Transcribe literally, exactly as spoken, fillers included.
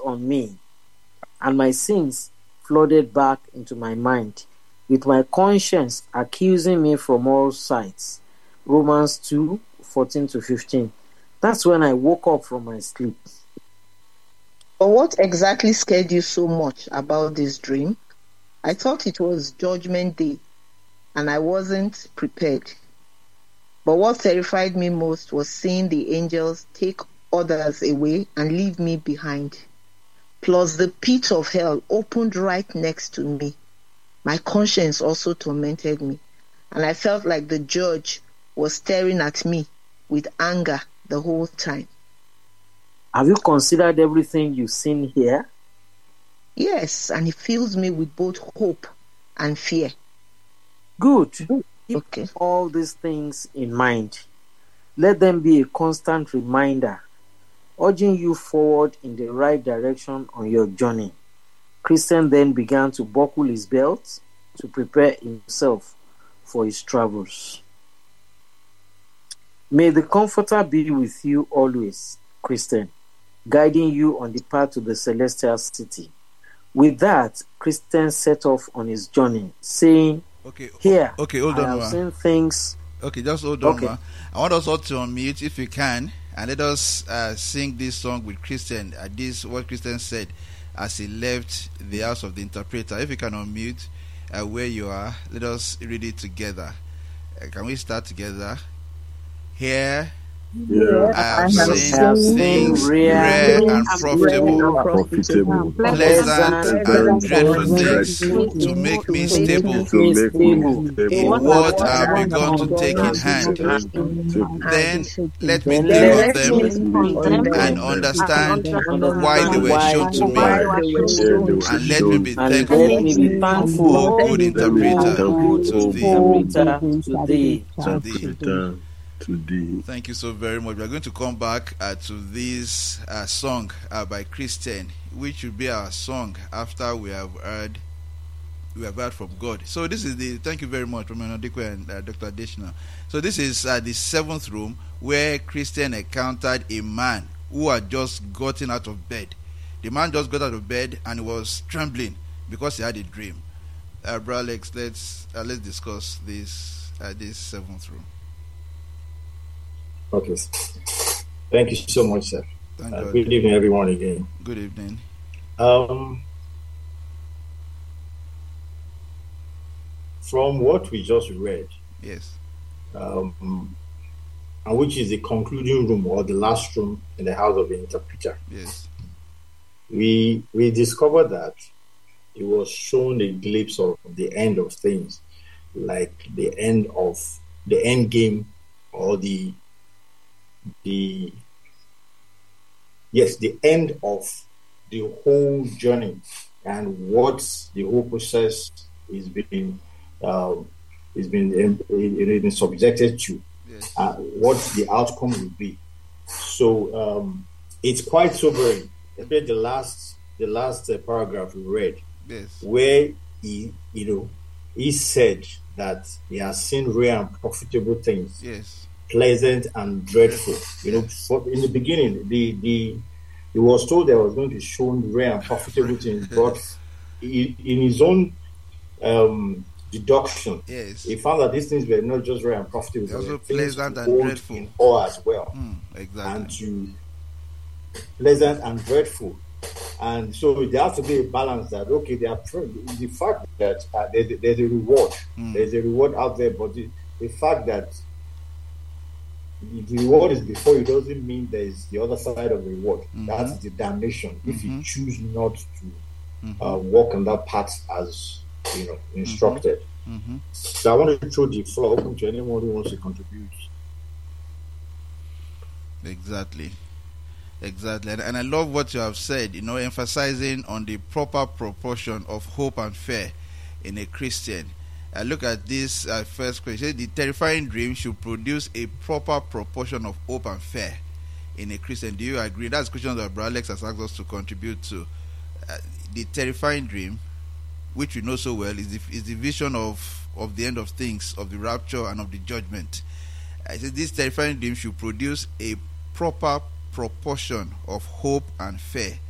on me, and my sins flooded back into my mind, with my conscience accusing me from all sides. Romans two, fourteen to fifteen. That's when I woke up from my sleep. But what exactly scared you so much about this dream? I thought it was Judgment Day, and I wasn't prepared. But what terrified me most was seeing the angels take others away and leave me behind. Plus, the pit of hell opened right next to me. My conscience also tormented me, and I felt like the judge was staring at me with anger the whole time. Have you considered everything you've seen here? Yes, and it fills me with both hope and fear. Good. Keep Okay. all these things in mind. Let them be a constant reminder, urging you forward in the right direction on your journey. Christian then began to buckle his belt to prepare himself for his travels. May the Comforter be with you always, Christian, guiding you on the path to the celestial city. With that, Christian set off on his journey, saying, Okay. Here, Okay, hold I on, have ma. seen things. Okay, just hold on, Okay. ma. I want us all to unmute if you can, and let us uh, sing this song with Christian. Uh, this what Christian said as he left the house of the interpreter. If you can unmute uh, where you are, let us read it together. Uh, can we start together? Here Yeah. I have I have seen seen things rare rare and and profitable, Profitable. pleasant and dreadful things, to make me stable. To make me In stable. what I have begun to take in hand, then let me think of them and understand why they were shown to me, and let me be And let thankful, me be thankful, O good interpreter, to thee. interpreter, to thee. To thee. Return to thee. Thank you so very much. We are going to come back uh, to this uh, song uh, by Christian, which will be our song after we have heard we have heard from God. So this is the thank you very much, Romano Dikwe and uh, Doctor Adeshina. So this is uh, the seventh room where Christian encountered a man who had just gotten out of bed. The man just got out of bed and was trembling because he had a dream. Uh, Brother Alex, let's uh, let's discuss this uh, this seventh room. Okay. Thank you so much, sir. Thank Uh, God. good evening, everyone, again. Good evening. Um, from what we just read, Yes. um, and which is the concluding room or the last room in the house of the interpreter, Yes. we we discovered that it was shown a glimpse of the end of things, like the end of the end game or the the yes the end of the whole journey and what the whole process is being uh, is being um, it, it been subjected to, Yes. uh, what the outcome will be. So um, it's quite sobering. Especially the last the last uh, paragraph we read, Yes. where he you know he said that he has seen rare and profitable things, Yes. pleasant and dreadful. You know, for, in the beginning, the the he was told there was going to be shown rare and profitable things, but he, in his own um, deduction, Yes. he found that these things were not just rare and profitable, They're they were also things pleasant to and hold dreadful. in awe as well, Mm, and exactly. to pleasant and dreadful. And so there has to be a balance that, okay, they are the fact that uh, there's, there's a reward, Mm. there's a reward out there, but the, the fact that the, the reward is before you doesn't mean there is the other side of the reward. Mhm. That's the damnation if you Mhm. choose not to Mhm. uh, walk on that path as you know instructed. Mhm. So I want to throw the floor open to anyone who wants to contribute. Exactly. Exactly. And, and I love what you have said, you know, emphasizing on the proper proportion of hope and fear in a Christian. I look at this uh, first question. The terrifying dream should produce a proper proportion of hope and fear in a Christian. Do you agree? That's a question that Brother Alex has asked us to contribute to. Uh, the terrifying dream, which we know so well, is the, is the vision of, of the end of things, of the rapture and of the judgment. I said this terrifying dream should produce a proper proportion of hope and fear